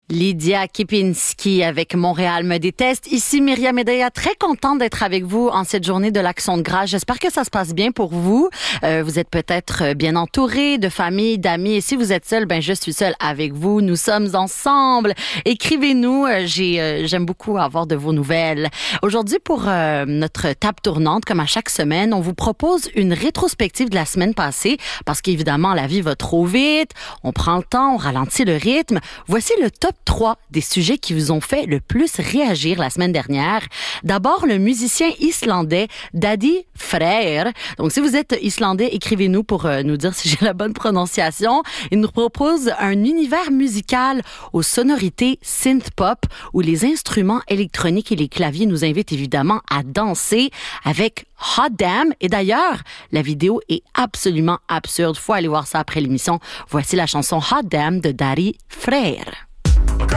Lydia Kipinski avec Montréal me déteste. Ici Myriam Edaya, très contente d'être avec vous en cette journée de l'Action de grâce. J'espère que ça se passe bien pour vous. Vous êtes peut-être bien entouré de famille, d'amis. Et si vous êtes seul, je suis seule avec vous. Nous sommes ensemble. Écrivez-nous. J'aime beaucoup avoir de vos nouvelles. Aujourd'hui, pour notre table tournante, comme à chaque semaine, on vous propose une rétrospective de la semaine passée parce qu'évidemment, la vie va trop vite. On prend le temps, on ralentit le rythme. Voici le top 3 des sujets qui vous ont fait le plus réagir la semaine dernière. D'abord, le musicien islandais Daði Freyr. Donc, si vous êtes islandais, écrivez-nous pour nous dire si j'ai la bonne prononciation. Il nous propose un univers musical aux sonorités synth-pop où les instruments électroniques et les claviers nous invitent évidemment à danser avec Hot Damn. Et d'ailleurs, la vidéo est absolument absurde. Faut aller voir ça après l'émission. Voici la chanson Hot Damn de Daði Freyr.